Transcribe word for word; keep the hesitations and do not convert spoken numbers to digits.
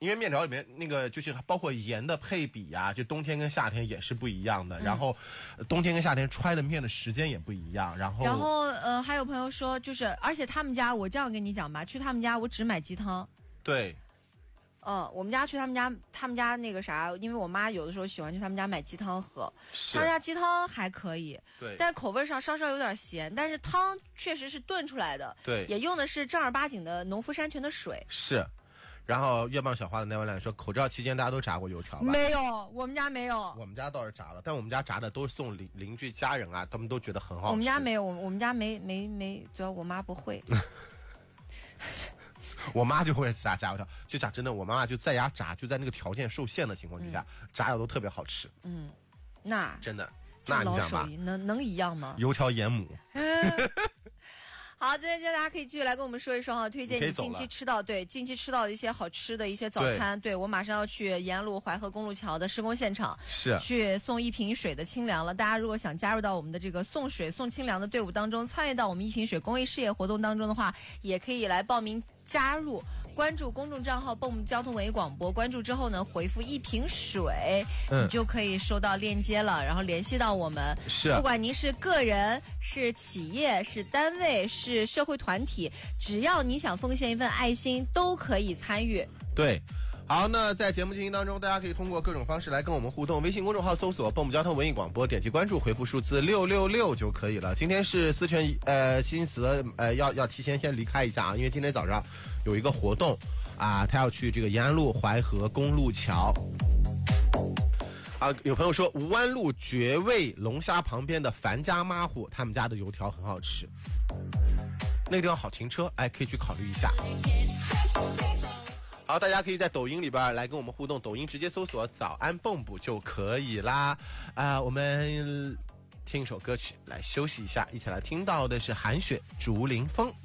因为面条里面那个就是包括盐的配比呀、啊，就冬天跟夏天也是不一样的。嗯、然后，冬天跟夏天揣的面的时间也不一样。然后， 然后呃，还有朋友说，就是而且他们家，我这样跟你讲吧，去他们家我只买鸡汤。 对。 嗯，我们家去他们家，他们家那个啥，因为我妈有的时候喜欢去他们家买鸡汤喝，他们家鸡汤还可以， 对， 但是口味上稍稍有点咸，但是汤确实是炖出来的， 对， 也用的是正儿八经的农夫山泉的水。 是，然后月棒小花的那位来说，口罩期间大家都炸过油条吧？ 没有，我们家没有， 我们家倒是炸了，但我们家炸的都是送邻邻居家人啊，他们都觉得很好吃。 我们家没有，我们家没没没，主要我妈不会。 我妈就会炸炸油条，就讲真的，我妈妈就在家炸，就在那个条件受限的情况之下，嗯、炸的都特别好吃。 嗯，那真的，那你讲吧， 能能一样吗？ 油条盐母。 好，今天大家可以继续来跟我们说一说哈，推荐你近期吃到对近期吃到的一些好吃的一些早餐。对, 对我马上要去沿路淮河公路桥的施工现场， 是去送一瓶水的清凉了。大家如果想加入到我们的这个送水送清凉的队伍当中，参与到我们一瓶水公益事业活动当中的话，也可以来报名加入。关注公众账号蹦蹦交通文艺广播，关注之后呢，回复一瓶水，嗯、你就可以收到链接了，然后联系到我们。 是， 不管您是个人、是企业、是单位、是社会团体，只要你想奉献一份爱心，都可以参与。 对。好，那在节目进行当中，大家可以通过各种方式来跟我们互动。微信公众号搜索蹦蹦交通文艺广播，点击关注，回复数字六六六就可以了。今天是思辰呃新慈呃要要提前先离开一下啊，因为今天早上有一个活动啊，他要去这个延安路淮河公路桥。啊，有朋友说吴湾路绝味龙虾旁边的樊家妈户，他们家的油条很好吃，那个地方好停车，哎，可以去考虑一下。好，大家可以在抖音里边来跟我们互动，抖音直接搜索早安蹦蹦就可以啦。啊、呃，我们听一首歌曲来休息一下，一起来听到的是韩雪竹林风。